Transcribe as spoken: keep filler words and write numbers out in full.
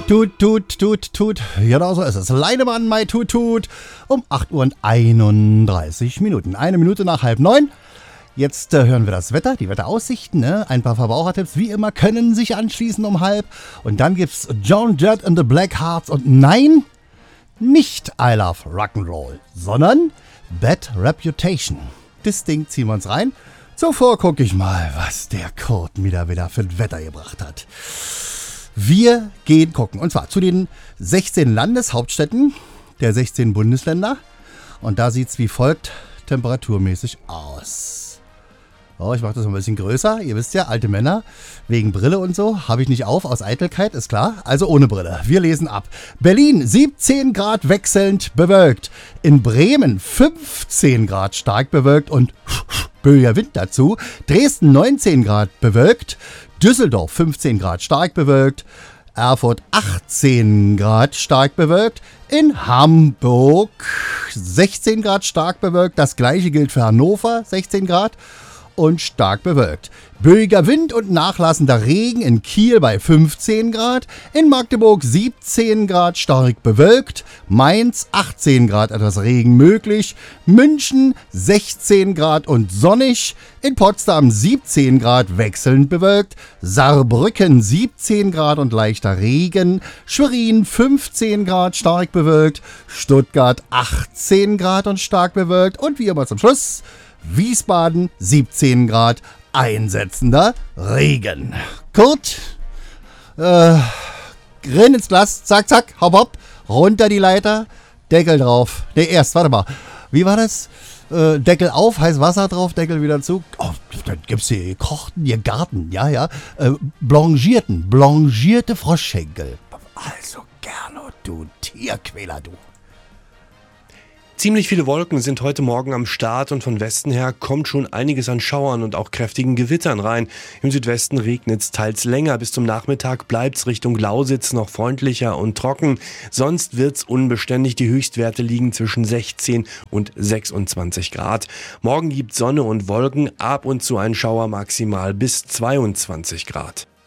Tut, tut, tut, tut. Genau so ist es. Leinemann, Mai Tut, tut. Um acht Uhr und einunddreißig Minuten. Eine Minute nach halb neun. Jetzt äh, hören wir das Wetter, die Wetteraussichten. Ne? Ein paar Verbrauchertipps, wie immer, können sich anschließen um halb. Und dann gibt's Joan Jett and the Blackhearts. Und nein, nicht I Love Rock'n'Roll, sondern Bad Reputation. Das Ding ziehen wir uns rein. Zuvor gucke ich mal, was der Kurt wieder wieder für ein Wetter gebracht hat. Wir gehen gucken, und zwar zu den sechzehn Landeshauptstädten der sechzehn Bundesländer. Und da sieht es wie folgt temperaturmäßig aus. Oh, ich mache das mal ein bisschen größer. Ihr wisst ja, alte Männer, wegen Brille und so, habe ich nicht auf, aus Eitelkeit, ist klar. Also ohne Brille. Wir lesen ab. Berlin, siebzehn Grad wechselnd bewölkt. In Bremen, fünfzehn Grad stark bewölkt und böiger Wind dazu. Dresden, neunzehn Grad bewölkt. Düsseldorf, fünfzehn Grad stark bewölkt. Erfurt, achtzehn Grad stark bewölkt. In Hamburg, sechzehn Grad stark bewölkt. Das gleiche gilt für Hannover, sechzehn Grad. Und stark bewölkt. Böiger Wind und nachlassender Regen in Kiel bei fünfzehn Grad. In Magdeburg siebzehn Grad stark bewölkt. Mainz achtzehn Grad etwas Regen möglich. München sechzehn Grad und sonnig. In Potsdam siebzehn Grad wechselnd bewölkt. Saarbrücken siebzehn Grad und leichter Regen. Schwerin fünfzehn Grad stark bewölkt. Stuttgart achtzehn Grad und stark bewölkt. Und wie immer zum Schluss Wiesbaden siebzehn Grad, einsetzender Regen. Kurt, äh, renn ins Glas, zack, zack, hopp, hopp, runter die Leiter, Deckel drauf. Ne, erst, warte mal, wie war das? Äh, Deckel auf, heiß Wasser drauf, Deckel wieder zu. Oh, dann gibt's hier gekochten, hier Garten, ja, ja. Äh, blanchierten, blanchierte Froschschenkel. Also gerne, du Tierquäler, du. Ziemlich viele Wolken sind heute Morgen am Start und von Westen her kommt schon einiges an Schauern und auch kräftigen Gewittern rein. Im Südwesten regnet es teils länger. Bis zum Nachmittag bleibt es Richtung Lausitz noch freundlicher und trocken. Sonst wird es unbeständig. Die Höchstwerte liegen zwischen sechzehn und sechsundzwanzig Grad. Morgen gibt Sonne und Wolken, ab und zu ein Schauer, maximal bis zweiundzwanzig Grad.